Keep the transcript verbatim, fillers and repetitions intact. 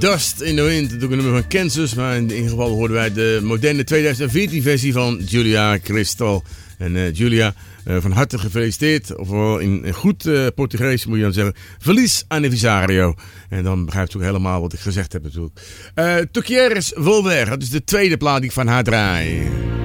Dust in the Wind, natuurlijk een nummer van Kansas. Maar in ieder geval hoorden wij de moderne tweeduizend veertien versie van Julia Crystal. En uh, Julia, uh, van harte gefeliciteerd. Ofwel in, in goed uh, Portugees moet je dan zeggen. Feliz aniversario. En dan begrijpt u ook helemaal wat ik gezegd heb natuurlijk. Uh, Tu quieres volver, dat is de tweede plaat die ik van haar draai.